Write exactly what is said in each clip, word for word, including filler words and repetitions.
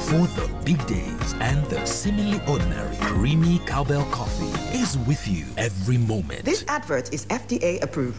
For the big days and the seemingly ordinary, creamy Cowbell coffee is with you every moment. This advert is F D A approved.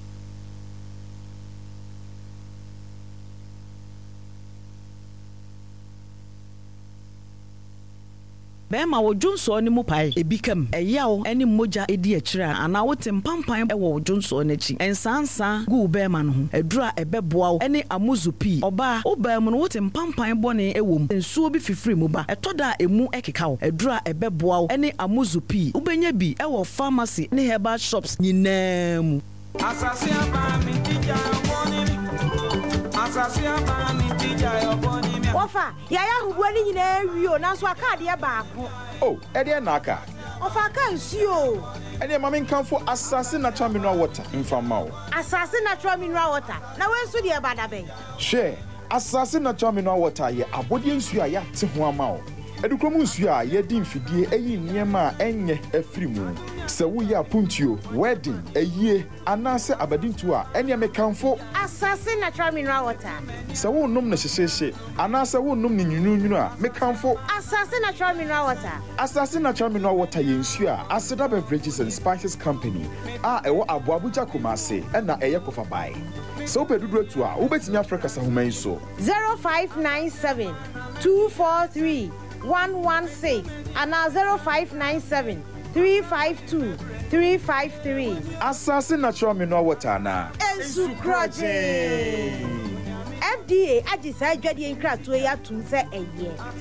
Bema wo Johnso ni mu pai ebikam eyawo eni moja edi akira ana wo tempampan e wo Johnso n'achi ensansa gu bema no ho edura ebeboa wo eni amuzupi oba wo bema no wo tempampan bone ewom ensuo bi fifiri mu ba etoda emu ekeka wo edura ebeboa wo eni amuzupi ubenya bi e wo pharmacy ne herbal shops nyinam asase aba mi tija woni asase aba mi tija yoboni Ofa, yaya hubuani nyina wio nanso akade ye baako. Oh, e de na aka. Ofa kan suo. E de mama nkanfo asase natural mineral water mfama wo. Asase natural mineral water. Na wensu de bada ben. Share, asase natural mineral water ye abodie nsu a ya te ho ama wo. Edukrom nsu a ye di mfidie eyi niema a enye afiri mu. Se wo ya puntuo, wedding, eyie, anase abadintu a ene mekanfo asase natural mineral water. Se wo nom na hyehye, anase wo nom ni nyunyunu a mekanfo asase natural mineral water. Asase natural mineral water ye nsu a Aseda Beverages and Spices Company a ewo Abuabuja Kumase na eye kofa bai. So pedudro tu a ubetimi Africa sa human so zero five nine seven two four three one one six and zero five nine seven three five two three five three. Asase natural mineral water na Ensucrogen. F D A agisa adwade nkrato ya tum se eye.